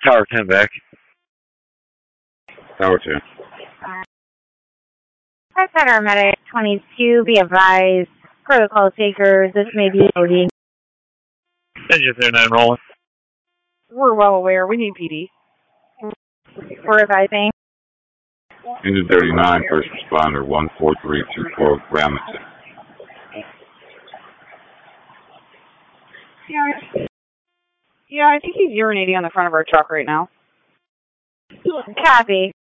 Tower 10 back. Tower 10. Hi, Paramedic 22, be advised, protocol takers, this may be loading. Engine 39 rolling. We're well aware. We need PD. We're advising. Engine 39, first responder 14324 Ramington. Yeah, I think he's urinating on the front of our truck right now. Copy.